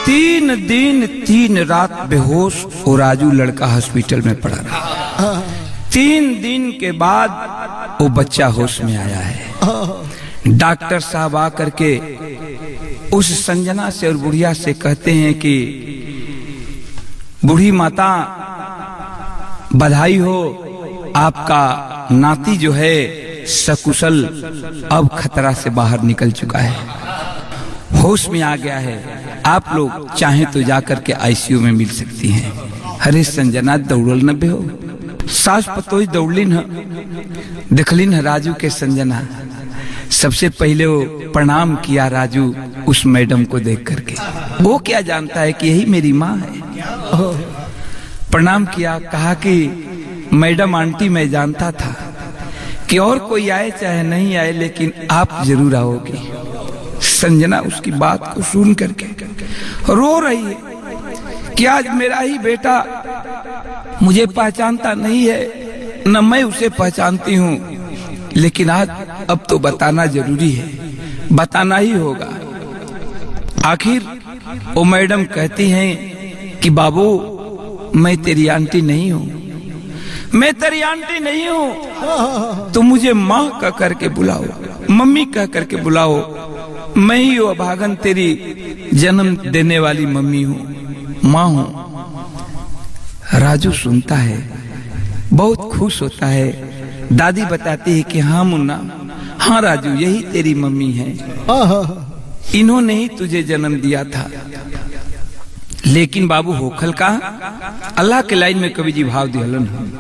3 दिन 3 रात बेहोश और राजू लड़का हॉस्पिटल में पड़ा रहा। 3 दिन के बाद वो बच्चा होश में आया है। डॉक्टर साहब आकर के उस संजना से और बुढ़िया से कहते हैं कि बूढ़ी माता बधाई हो, आपका नाती जो है सकुशल अब खतरा से बाहर निकल चुका है, होश में आ गया है। आप लोग चाहें तो जाकर के आईसीयू में मिल सकती हैं। अरे संजना दौड़ल न बे हो, सास पतोई दौड़लिन है, देखलिन है राजू के संजना। सबसे पहले वो प्रणाम किया राजू उस मैडम को देख करके। वो क्या जानता है कि यही मेरी माँ है। प्रणाम किया, कहा कि मैडम आंटी मैं जानता था कि और कोई आए चाहे नहीं आए लेकिन आप जरूर आओगी। संजना उसकी बात को सुन करके रो रही है कि आज मेरा ही बेटा मुझे पहचानता नहीं है, न मैं उसे पहचानती हूँ, लेकिन आज अब तो बताना जरूरी है, बताना ही होगा। आखिर वो मैडम कहती हैं कि बाबू मैं तेरी आंटी नहीं हूँ, मैं तेरी आंटी नहीं हूँ, तो मुझे माँ कह करके बुलाओ, मम्मी कह करके बुलाओ, मैं ही वो अभागन तेरी जन्म देने वाली मम्मी हूँ, माँ हूँ। राजू सुनता है, बहुत खुश होता है। दादी बताती है कि हाँ मुन्ना, हाँ राजू यही तेरी मम्मी है, इन्होंने ही तुझे जन्म दिया था। लेकिन बाबू होखल का अल्लाह के लाइन में कवि जी भाव दिहलन।